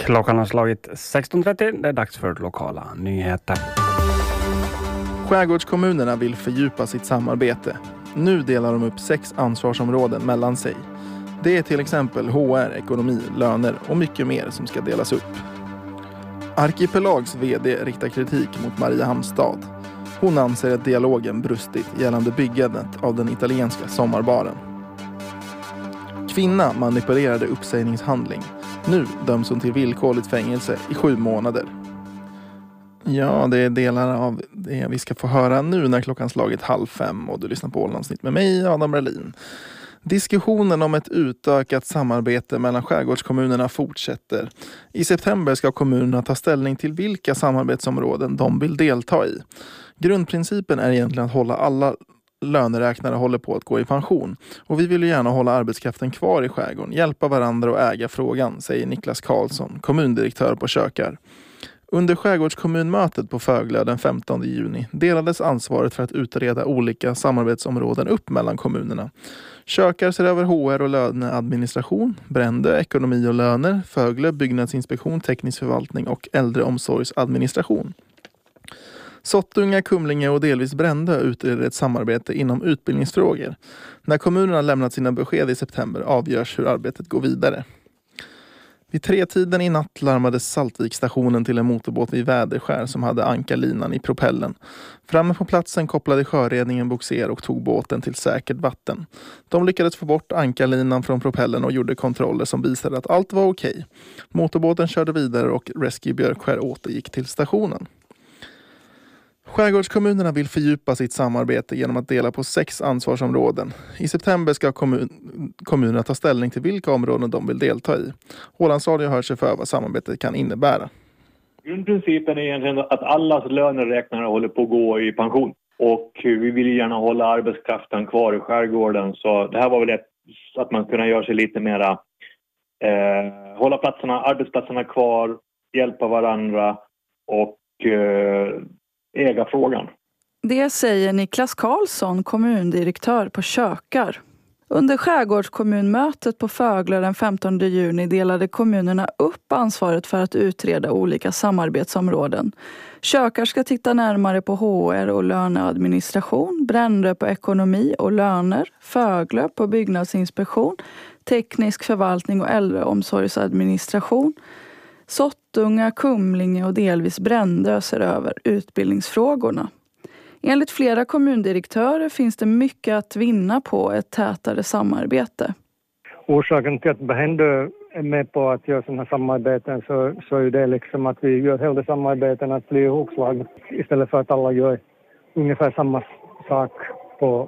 Klockan har slagit 16.30. Det är dags för lokala nyheter. Skärgårdskommunerna vill fördjupa sitt samarbete. Nu delar de upp 6 ansvarsområden mellan sig. Det är till exempel HR, ekonomi, löner och mycket mer som ska delas upp. Arkipelags vd riktar kritik mot Mariehamns stad. Hon anser att dialogen brustit gällande byggandet av den italienska sommarbaren. Kvinna manipulerade uppsägningshandling. Nu döms hon till villkorligt fängelse i 7 månader. Ja, det är delar av det vi ska få höra nu när klockan slagit 4:30 och du lyssnar på Ålandsnytt med mig, Adam Berlin. Diskussionen om ett utökat samarbete mellan skärgårdskommunerna fortsätter. I september ska kommunerna ta ställning till vilka samarbetsområden de vill delta i. Grundprincipen är egentligen att hålla alla löneräknare håller på att gå i pension. Och vi vill ju gärna hålla arbetskraften kvar i skärgården, hjälpa varandra och äga frågan, säger Niklas Karlsson, kommundirektör på Kökar. Under skärgårdskommunmötet på Föglö den 15 juni delades ansvaret för att utreda olika samarbetsområden upp mellan kommunerna. Kökar ser över HR och löneadministration, Brändö ekonomi och löner, Föglö byggnadsinspektion, teknisk förvaltning och äldreomsorgsadministration. Sottunga, Kumlinge och delvis Brändö utreder ett samarbete inom utbildningsfrågor. När kommunerna lämnat sina besked i september avgörs hur arbetet går vidare. Vid 3-tiden i natt larmades Saltvikstationen till en motorbåt vid Väderskär som hade ankarlinan i propellen. Framme på platsen kopplade sjöräddningen bogser och tog båten till säkert vatten. De lyckades få bort ankarlinan från propellen och gjorde kontroller som visade att allt var okej. Motorbåten körde vidare och Rescue Björkskär återgick till stationen. Skärgårdskommunerna vill fördjupa sitt samarbete genom att dela på 6 ansvarsområden. I september ska kommunerna ta ställning till vilka områden de vill delta i. Ålandsradio hör sig för vad samarbetet kan innebära. Grundprincipen är egentligen att allas löneräknare håller på att gå i pension. Och vi vill gärna hålla arbetskraften kvar i skärgården. Så det här var väl ett att man kunde göra sig lite mera hålla arbetsplatserna kvar, hjälpa varandra och äga frågan. Det säger Niklas Karlsson, kommundirektör på Kökar. Under skärgårdskommunmötet på Föglö den 15 juni delade kommunerna upp ansvaret för att utreda olika samarbetsområden. Kökar ska titta närmare på HR och löneadministration, Brändö på ekonomi och löner, Föglö på byggnadsinspektion, teknisk förvaltning och äldreomsorgsadministration. Sottunga, Kumlinge och delvis Brändö ser över utbildningsfrågorna. Enligt flera kommundirektörer finns det mycket att vinna på ett tätare samarbete. Orsaken till att Brändö är med på att göra sådana här samarbeten så är det liksom att vi gör hela samarbeten att bli ihopslag istället för att alla gör ungefär samma sak på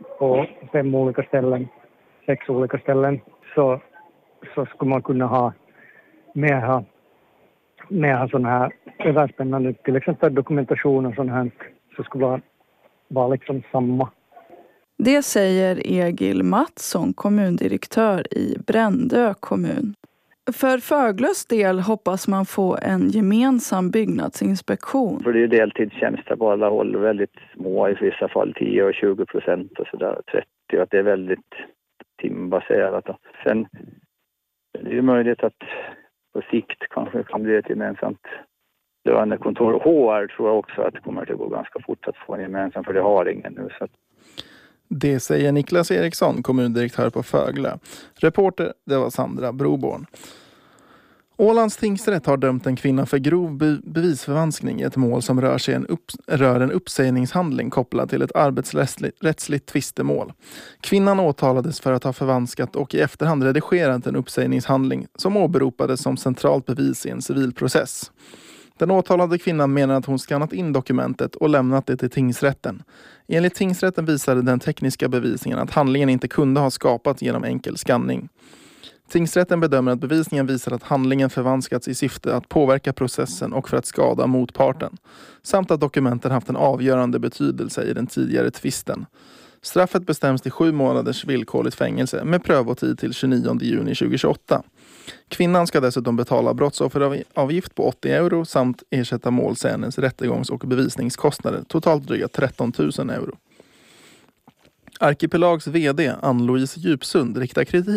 5 olika ställen, 6 olika ställen. Så skulle man kunna ha mer sådana här överspännande, till exempel dokumentation och sådant här, så skulle vara liksom samma. Det säger Egil Mattsson, kommundirektör i Brändö kommun. För Föglös del hoppas man få en gemensam byggnadsinspektion. För det är deltidstjänster på alla håll, väldigt små, i vissa fall 10 och 20% och sådär, 30, att det är väldigt timbaserat. Sen är det möjligt att på sikt kanske kan bli ett gemensamt lönekontor. HR tror jag också att det kommer att gå ganska fort att få en gemensam, för det har ingen nu. Så. Det säger Niklas Eriksson, kommundirektör på Föglö. Reporter, det var Sandra Broborn. Ålands tingsrätt har dömt en kvinna för grov bevisförvanskning i ett mål som rör en uppsägningshandling kopplad till ett arbetsrättsligt tvistemål. Kvinnan åtalades för att ha förvanskat och i efterhand redigerat en uppsägningshandling som åberopades som centralt bevis i en civilprocess. Den åtalade kvinnan menar att hon skannat in dokumentet och lämnat det till tingsrätten. Enligt tingsrätten visade den tekniska bevisningen att handlingen inte kunde ha skapats genom enkel skanning. Tingsrätten bedömer att bevisningen visar att handlingen förvanskats i syfte att påverka processen och för att skada motparten. Samt att dokumenten haft en avgörande betydelse i den tidigare tvisten. Straffet bestäms till 7 månaders villkorligt fängelse med prövotid till 29 juni 2028. Kvinnan ska dessutom betala brottsofferavgift på 80 euro samt ersätta målsägandens rättegångs- och bevisningskostnader, totalt dryga 13 000 euro. Arkipelags vd Ann-Louise Djupsund riktar